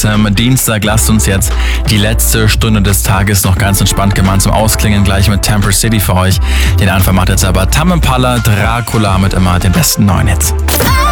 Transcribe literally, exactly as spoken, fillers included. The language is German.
diesem Dienstag. Lasst uns jetzt die letzte Stunde des Tages noch ganz entspannt gemeinsam zum Ausklingen gleich mit Temper City für euch. Den Anfang macht jetzt aber Tame Impala, Dracula mit immer den besten neuen Hits.